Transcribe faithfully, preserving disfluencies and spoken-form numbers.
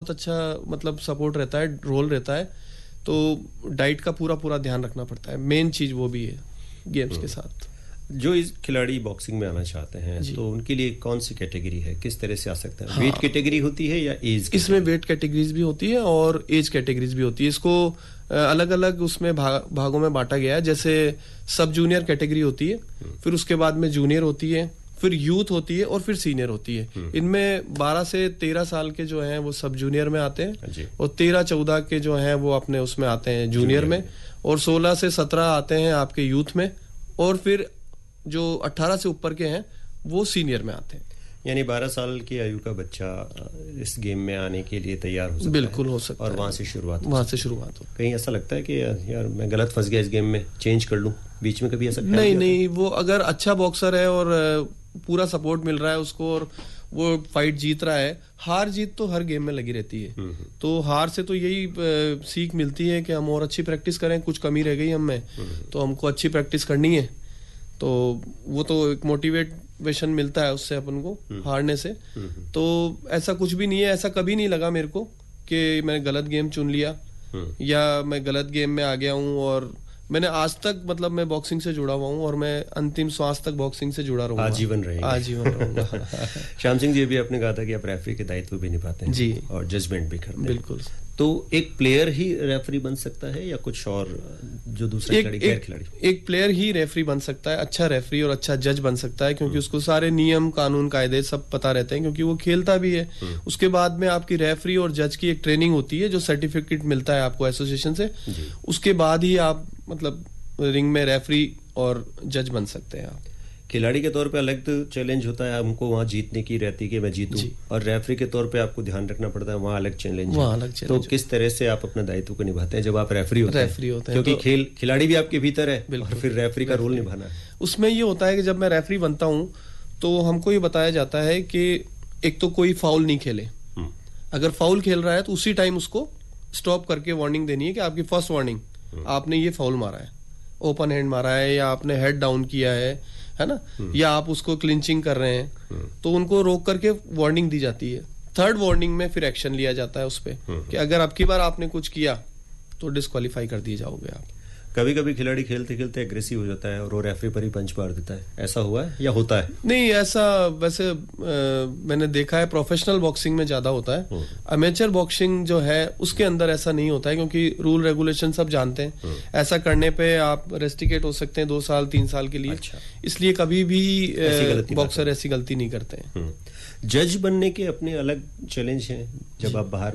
बहुत अच्छा मतलब सपोर्ट रहता है, रोल रहता है। तो डाइट का पूरा पूरा ध्यान रखना पड़ता है, मेन चीज वो भी है गेम्स के साथ। जो इस खिलाड़ी बॉक्सिंग में आना चाहते हैं तो उनके लिए कौन सी कैटेगरी है, किस तरह से आ सकते हैं? हाँ, वेट कैटेगरी होती है या एज? इसमें वेट कैटेगरीज भी होती है और एज कैटेगरीज भी होती है। इसको अलग अलग उसमें भा, भागों में बांटा गया है। जैसे सब जूनियर कैटेगरी होती है, फिर उसके बाद में जूनियर होती है, फिर यूथ होती है और फिर सीनियर होती है। इनमें बारह से तेरह साल के जो हैं वो सब जूनियर में आते हैं और तेरह चौदह के जो हैं वो अपने उसमें आते हैं जूनियर में, और सोलह से सत्रह आते हैं आपके यूथ में, और फिर जो अठारह से ऊपर के हैं वो सीनियर में आते हैं। यानी बारह साल की आयु का बच्चा इस गेम में आने के लिए तैयार हो सकता बिल्कुल है। हो सकता और है। वहां से शुरुआत वहां से शुरुआत हो। कहीं ऐसा लगता है कि यार मैं गलत फंस गया इस गेम में, चेंज कर लूं बीच में, कभी ऐसा? नहीं नहीं, वो अगर अच्छा बॉक्सर है और पूरा सपोर्ट मिल रहा है उसको और वो फाइट जीत रहा है, हार जीत तो हर गेम में लगी रहती है। तो हार से तो यही सीख मिलती है कि हम और अच्छी प्रैक्टिस करें, कुछ कमी रह गई हम में तो हमको अच्छी प्रैक्टिस करनी है। तो वो तो एक मोटिवेशन मिलता है उससे अपन को हारने से। तो ऐसा कुछ भी नहीं है, ऐसा कभी नहीं लगा मेरे को कि मैं गलत गेम चुन लिया या मैं गलत गेम में आ गया हूँ। और मैंने आज तक मतलब मैं बॉक्सिंग से जुड़ा हुआ हूँ और मैं अंतिम श्वास तक बॉक्सिंग से जुड़ा रहूंगा, आजीवन रहेंगे। आजीवन रहूंगा। श्याम सिंह जी, अभी आपने कहा था कि आप रेफरी के दायित्व भी निभाते हैं जी, और जजमेंट भी करते हैं। बिल्कुल। तो एक प्लेयर ही रेफरी बन सकता है या कुछ और जो दूसरा खिलाड़ी, गैर खिलाड़ी? एक प्लेयर ही रेफरी बन सकता है, अच्छा रेफरी और अच्छा जज बन सकता है, क्योंकि उसको सारे नियम कानून कायदे सब पता रहते हैं, क्योंकि वो खेलता भी है। उसके बाद में आपकी रेफरी और जज की एक ट्रेनिंग होती है जो सर्टिफिकेट मिलता है आपको एसोसिएशन से। उसके बाद ही आप मतलब रिंग में रेफरी और जज बन सकते हैं आप। खिलाड़ी के तौर पे अलग चैलेंज होता है, हमको वहां जीतने की रहती है कि मैं जीतूं, और रेफरी के तौर पे आपको ध्यान रखना पड़ता है, वहां अलग चैलेंज है। अलग चैलेंज। तो किस तरह से आप अपना दायित्व को निभाते हैं जब आप रेफरी होते हैं? रेफरी होते हैं क्योंकि खेल खिलाड़ी भी आपके भीतर है और फिर रेफरी का रोल निभाना है। उसमें ये होता है कि जब मैं रेफरी बनता हूँ तो हमको ये बताया जाता है कि एक तो कोई फाउल नहीं खेले, अगर फाउल खेल रहा है तो उसी टाइम उसको स्टॉप करके वार्निंग देनी है कि आपकी फर्स्ट वार्निंग, आपने ये फाउल मारा है, ओपन हैंड मारा है, या आपने हेड डाउन किया है है ना, या आप उसको क्लिंचिंग कर रहे हैं, तो उनको रोक करके वार्निंग दी जाती है। थर्ड वार्निंग में फिर एक्शन लिया जाता है उस पे कि अगर अब की बार आपने कुछ किया तो डिस्क्वालीफाई कर दिए जाओगे आप। कभी कभी खिलाड़ी खेलते खेलते एग्रेसिव हो जाता है और वो रेफरी पर ही पंच मार देता है, ऐसा हुआ है या होता है? नहीं, ऐसा वैसे आ, मैंने देखा है प्रोफेशनल बॉक्सिंग में ज्यादा होता है। अमेचर बॉक्सिंग जो है उसके अंदर ऐसा नहीं होता है, क्योंकि रूल रेगुलेशन सब जानते हैं। ऐसा करने पे आप रेस्टिकेट हो सकते हैं दो साल तीन साल के लिए। अच्छा। इसलिए कभी भी बॉक्सर ऐसी गलती नहीं करते हैं। जज बनने के अपने अलग चैलेंज हैं जब आप बाहर